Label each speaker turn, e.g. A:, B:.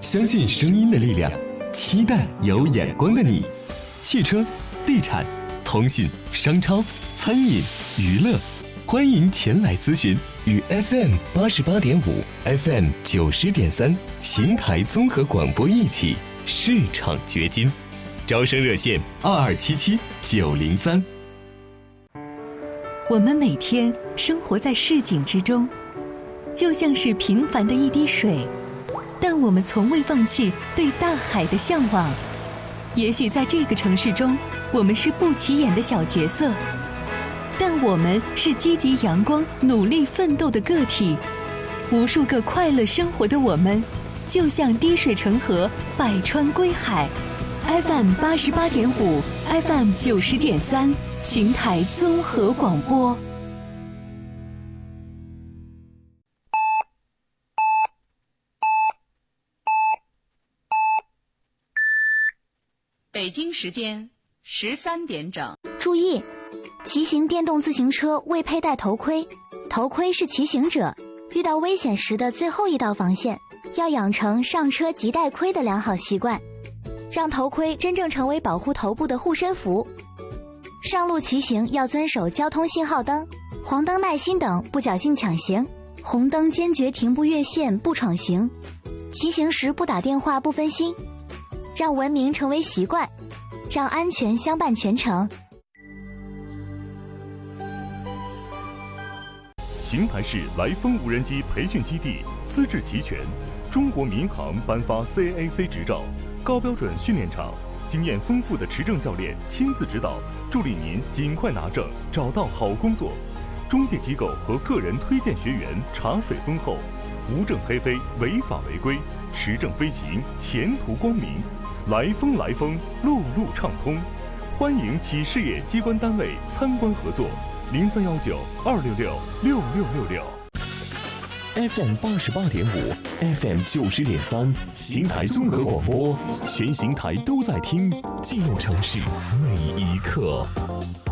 A: 相信声音的力量，期待有眼光的你。汽车、地产、通信、商超、餐饮、娱乐，欢迎前来咨询，与 FM88.5、FM90.3邢台综合广播一起市场掘金。招生热线2277-903。
B: 我们每天生活在市井之中，就像是平凡的一滴水，但我们从未放弃对大海的向往。也许在这个城市中，我们是不起眼的小角色，但我们是积极阳光、努力奋斗的个体。无数个快乐生活的我们，就像滴水成河，百川归海。FM88.5、FM90.3，邢台综合广播。
C: 北京时间13点整。
D: 注意，骑行电动自行车未佩戴头盔，头盔是骑行者遇到危险时的最后一道防线，要养成上车即戴盔的良好习惯，让头盔真正成为保护头部的护身符。上路骑行要遵守交通信号灯、黄灯耐心等，不侥幸抢行，红灯坚决停步越线不闯行，骑行时不打电话不分心，让文明成为习惯，让安全相伴全程。
E: 邢台市来风无人机培训基地资质齐全，中国民航颁发 CAC 执照，高标准训练场，经验丰富的持证教练亲自指导，助力您尽快拿证，找到好工作。中介机构和个人推荐学员茶水丰厚，无证黑飞，违法违规，持证飞行，前途光明。来风，路路畅通，欢迎企事业机关单位参观合作。0319-266-6666。
A: FM88.5、FM90.3，邢台综合广播，全邢台都在听，记录城市每一刻。